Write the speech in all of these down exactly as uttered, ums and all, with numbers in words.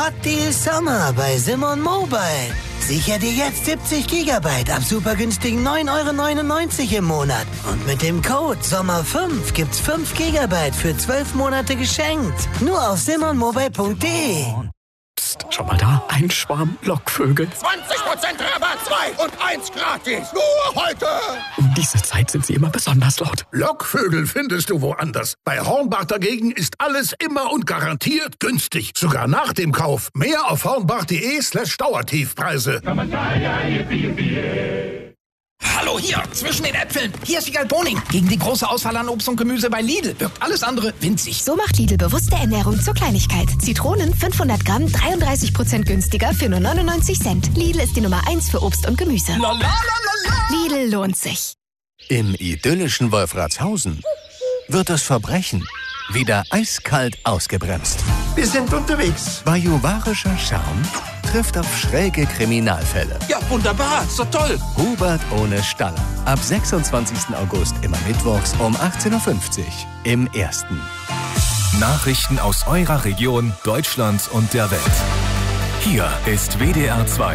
Hot Deal Summer bei Simon Mobile. Sicher dir jetzt siebzig Gigabyte ab super günstigen neun Euro neunundneunzig im Monat. Und mit dem Code Sommer fünf gibt's fünf Gigabyte für zwölf Monate geschenkt. Nur auf simon mobile punkt de. Psst, schau mal da, ein Schwarm Lockvögel. zwanzig Prozent Rabatt, zwei und eins gratis. Nur heute. Um diese Zeit sind sie immer besonders laut. Lockvögel findest du woanders. Bei Hornbach dagegen ist alles immer und garantiert günstig. Sogar nach dem Kauf. Mehr auf hornbach.de slash Dauertiefpreise. Hallo, hier, zwischen den Äpfeln. Hier ist Wiegald Boning. Gegen die große Auswahl an Obst und Gemüse bei Lidl wirkt alles andere winzig. So macht Lidl bewusste Ernährung zur Kleinigkeit. Zitronen fünfhundert Gramm, dreiunddreißig Prozent günstiger für nur neunundneunzig Cent. Lidl ist die Nummer eins für Obst und Gemüse. La, la, la, la, la. Lidl lohnt sich. Im idyllischen Wolfratshausen wird das Verbrechen wieder eiskalt ausgebremst. Wir sind unterwegs. Bajuwarischer Charme trifft auf schräge Kriminalfälle. Ja, wunderbar, so toll. Hubert ohne Staller. Ab sechsundzwanzigsten August immer mittwochs um achtzehn Uhr fünfzig im Ersten. Nachrichten aus eurer Region, Deutschland und der Welt. Hier ist W D R zwei.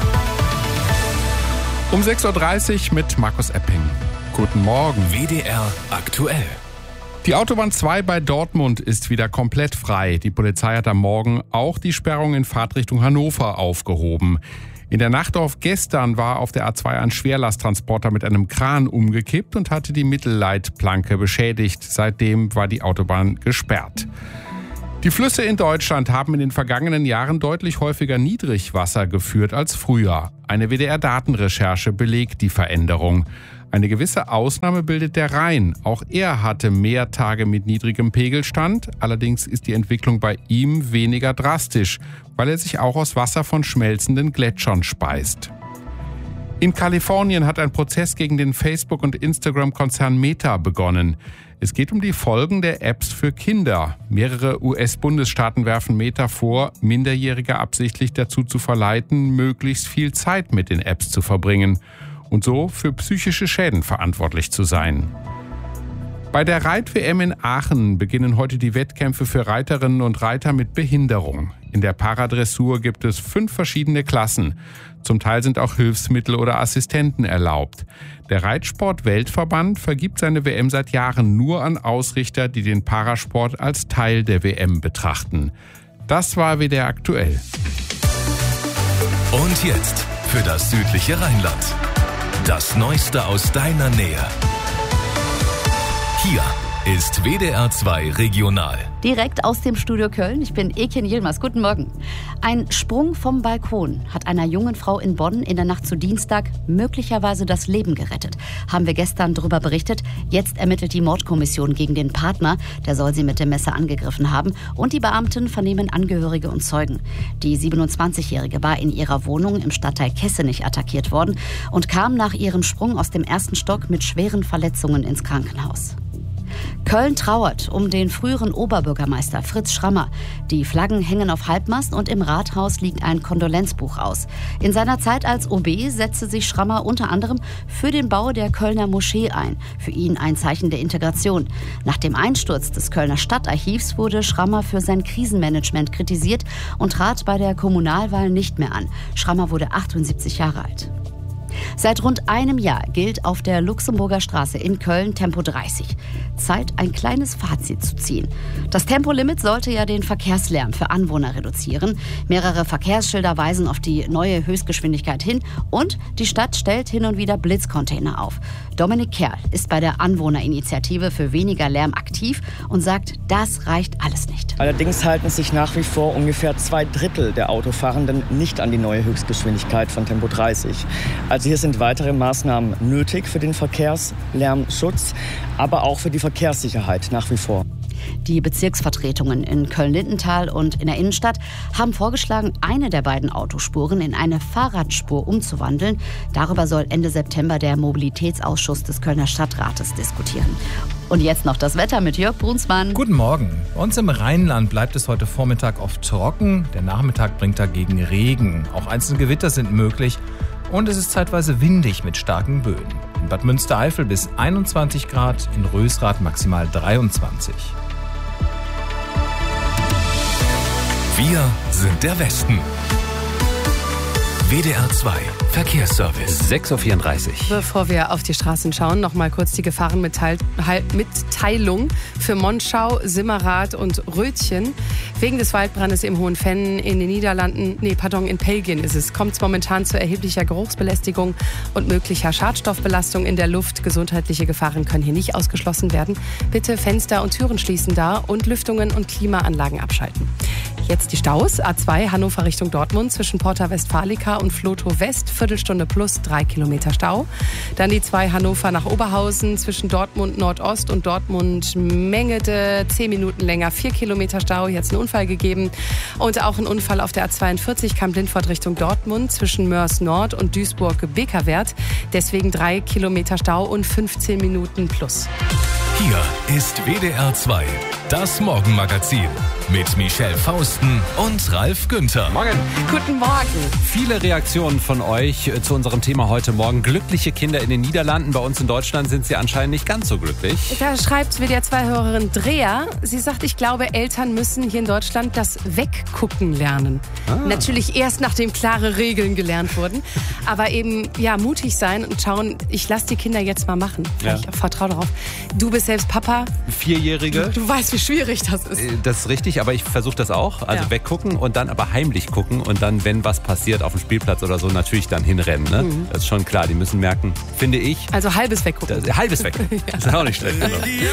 Um sechs Uhr dreißig mit Markus Epping. Guten Morgen. W D R aktuell. Die Autobahn zwei bei Dortmund ist wieder komplett frei. Die Polizei hat am Morgen auch die Sperrung in Fahrtrichtung Hannover aufgehoben. In der Nacht auf gestern war auf der A zwei ein Schwerlasttransporter mit einem Kran umgekippt und hatte die Mittelleitplanke beschädigt. Seitdem war die Autobahn gesperrt. Die Flüsse in Deutschland haben in den vergangenen Jahren deutlich häufiger Niedrigwasser geführt als früher. Eine W D R-Datenrecherche belegt die Veränderung. Eine gewisse Ausnahme bildet der Rhein. Auch er hatte mehr Tage mit niedrigem Pegelstand. Allerdings ist die Entwicklung bei ihm weniger drastisch, weil er sich auch aus Wasser von schmelzenden Gletschern speist. In Kalifornien hat ein Prozess gegen den Facebook- und Instagram-Konzern Meta begonnen. Es geht um die Folgen der Apps für Kinder. Mehrere U S-Bundesstaaten werfen Meta vor, Minderjährige absichtlich dazu zu verleiten, möglichst viel Zeit mit den Apps zu verbringen und so für psychische Schäden verantwortlich zu sein. Bei der Reit-W M in Aachen beginnen heute die Wettkämpfe für Reiterinnen und Reiter mit Behinderung. In der Paradressur gibt es fünf verschiedene Klassen. Zum Teil sind auch Hilfsmittel oder Assistenten erlaubt. Der Reitsport-Weltverband vergibt seine W M seit Jahren nur an Ausrichter, die den Parasport als Teil der W M betrachten. Das war W D R aktuell. Und jetzt für das südliche Rheinland. Das Neueste aus deiner Nähe. Hier ist W D R zwei Regional. Direkt aus dem Studio Köln. Ich bin Ekin Yilmaz. Guten Morgen. Ein Sprung vom Balkon hat einer jungen Frau in Bonn in der Nacht zu Dienstag möglicherweise das Leben gerettet. Haben wir gestern darüber berichtet. Jetzt ermittelt die Mordkommission gegen den Partner. Der soll sie mit dem Messer angegriffen haben. Und die Beamten vernehmen Angehörige und Zeugen. Die siebenundzwanzigjährige war in ihrer Wohnung im Stadtteil Kessenich attackiert worden und kam nach ihrem Sprung aus dem ersten Stock mit schweren Verletzungen ins Krankenhaus. Köln trauert um den früheren Oberbürgermeister Fritz Schrammer. Die Flaggen hängen auf Halbmast und im Rathaus liegt ein Kondolenzbuch aus. In seiner Zeit als O B setzte sich Schrammer unter anderem für den Bau der Kölner Moschee ein. Für ihn ein Zeichen der Integration. Nach dem Einsturz des Kölner Stadtarchivs wurde Schrammer für sein Krisenmanagement kritisiert und trat bei der Kommunalwahl nicht mehr an. Schrammer wurde achtundsiebzig Jahre alt. Seit rund einem Jahr gilt auf der Luxemburger Straße in Köln Tempo dreißig. Zeit, ein kleines Fazit zu ziehen. Das Tempolimit sollte ja den Verkehrslärm für Anwohner reduzieren. Mehrere Verkehrsschilder weisen auf die neue Höchstgeschwindigkeit hin und die Stadt stellt hin und wieder Blitzcontainer auf. Dominik Kerl ist bei der Anwohnerinitiative für weniger Lärm aktiv und sagt, das reicht alles nicht. Allerdings halten sich nach wie vor ungefähr zwei Drittel der Autofahrenden nicht an die neue Höchstgeschwindigkeit von Tempo dreißig. Also hier sind weitere Maßnahmen nötig für den Verkehrslärmschutz, aber auch für die Verkehrssicherheit nach wie vor. Die Bezirksvertretungen in Köln-Lindenthal und in der Innenstadt haben vorgeschlagen, eine der beiden Autospuren in eine Fahrradspur umzuwandeln. Darüber soll Ende September der Mobilitätsausschuss des Kölner Stadtrates diskutieren. Und jetzt noch das Wetter mit Jörg Brunsmann. Guten Morgen. Bei uns im Rheinland bleibt es heute Vormittag oft trocken. Der Nachmittag bringt dagegen Regen. Auch einzelne Gewitter sind möglich. Und es ist zeitweise windig mit starken Böen. In Bad Münstereifel bis einundzwanzig Grad, in Rösrath maximal dreiundzwanzig. Wir sind der Westen. W D R zwei Verkehrsservice. sechs Uhr vierunddreißig. Bevor wir auf die Straßen schauen, noch mal kurz die Gefahrenmitteilung für Monschau, Simmerath und Rötchen. Wegen des Waldbrandes im Hohenfenn in den Niederlanden, nee, pardon, in Belgien ist es, kommt es momentan zu erheblicher Geruchsbelästigung und möglicher Schadstoffbelastung in der Luft. Gesundheitliche Gefahren können hier nicht ausgeschlossen werden. Bitte Fenster und Türen schließen da und Lüftungen und Klimaanlagen abschalten. Jetzt die Staus. A zwei Hannover Richtung Dortmund zwischen Porta Westfalica und Flotow West. Viertelstunde plus drei Kilometer Stau. Dann die zwei Hannover nach Oberhausen zwischen Dortmund Nordost und Dortmund Mengede. Zehn Minuten länger, vier Kilometer Stau. Jetzt ein Unfall gegeben. Und auch ein Unfall auf der A zweiundvierzig Kamp-Lindfort Richtung Dortmund zwischen Mörs Nord und Duisburg-Bekerwert. Deswegen drei Kilometer Stau und fünfzehn Minuten plus. Hier ist W D R zwei, das Morgenmagazin mit Michelle Fausten und Ralf Günther. Morgen. Guten Morgen. Viele Reaktionen von euch zu unserem Thema heute Morgen. Glückliche Kinder in den Niederlanden. Bei uns in Deutschland sind sie anscheinend nicht ganz so glücklich. Da schreibt W D R zwei-Hörerin Drea. Sie sagt, ich glaube, Eltern müssen hier in Deutschland das Weggucken lernen. Ah. Natürlich erst, nachdem klare Regeln gelernt wurden. Aber eben, ja, mutig sein und schauen, ich lasse die Kinder jetzt mal machen. Ja. Ich vertraue darauf. Du bist selbst Papa. Vierjährige. Du, du weißt, wie schwierig das ist. Das ist richtig, aber ich versuche das auch. Also ja. weggucken und dann aber heimlich gucken und dann, wenn was passiert auf dem Spielplatz oder so, natürlich dann hinrennen. Ne? Mhm. Das ist schon klar. Die müssen merken, finde ich. Also halbes weggucken. Das, halbes weggucken. Ja. Das ist auch nicht schlecht. Genau.